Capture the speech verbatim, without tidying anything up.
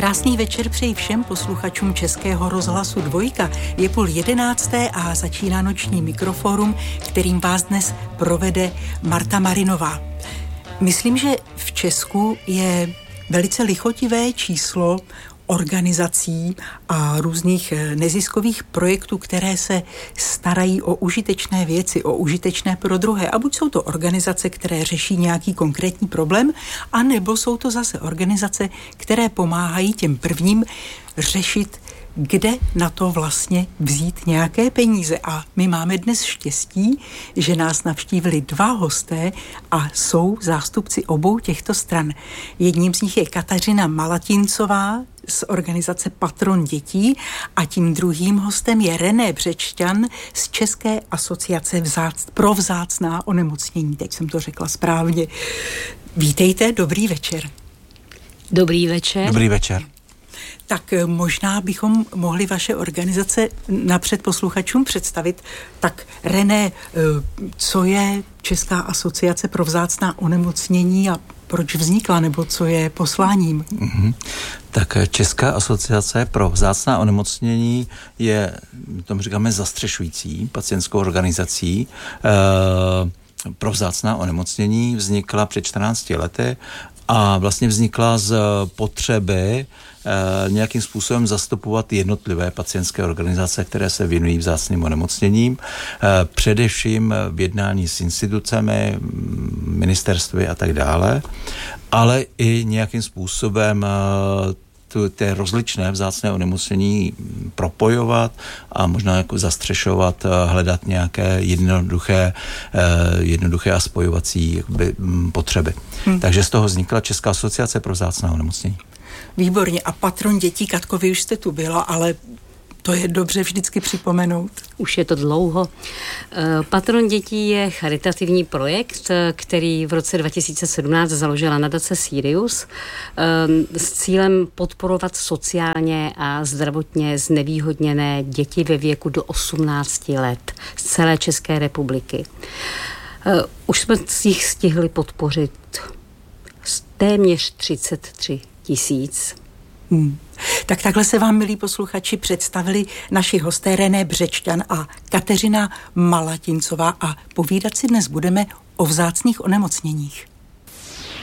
Krásný večer přeji všem posluchačům Českého rozhlasu Dvojka. Je půl jedenácté a začíná noční mikroforum, kterým vás dnes provede Marta Marinová. Myslím, že v Česku je velice lichotivé číslo organizací a různých neziskových projektů, které se starají o užitečné věci, o užitečné pro druhé. A buď jsou to organizace, které řeší nějaký konkrétní problém, anebo jsou to zase organizace, které pomáhají těm prvním řešit, kde na to vlastně vzít nějaké peníze. A my máme dnes štěstí, že nás navštívili dva hosté a jsou zástupci obou těchto stran. Jedním z nich je Kateřina Malatincová z organizace Patron dětí a tím druhým hostem je René Břečťan z České asociace vzác, pro vzácná onemocnění. Teď jsem to řekla správně. Vítejte, dobrý večer. Dobrý večer. Dobrý večer. Tak možná bychom mohli vaše organizace napřed posluchačům představit. Tak René, co je Česká asociace pro vzácná onemocnění a proč vznikla, nebo co je posláním? Mm-hmm. Tak Česká asociace pro vzácná onemocnění je, tomu říkáme, zastřešující pacientskou organizací. E, pro vzácná onemocnění vznikla před čtrnácti lety a vlastně vznikla z potřeby e, nějakým způsobem zastupovat jednotlivé pacientské organizace, které se věnují vzácným onemocněním, e, především v jednání s institucemi, ministerstvy a tak dále, ale i nějakým způsobem e, ty rozličné vzácné onemocnění propojovat a možná jako zastřešovat, hledat nějaké jednoduché, jednoduché a spojovací jakoby, potřeby. Hmm. Takže z toho vznikla Česká asociace pro vzácná onemocnění. Výborně. A Patron dětí, Katko, vy už jste tu byla, ale to je dobře vždycky připomenout. Už je to dlouho. Patron dětí je charitativní projekt, který v roce dva tisíce sedmnáct založila nadace Sirius s cílem podporovat sociálně a zdravotně znevýhodněné děti ve věku do osmnácti let z celé České republiky. Už jsme jich stihli podpořit téměř třicet tři tisíc. Hmm. Tak takhle se vám, milí posluchači, představili naši hosté René Břečťan a Kateřina Malatincová a povídat si dnes budeme o vzácných onemocněních.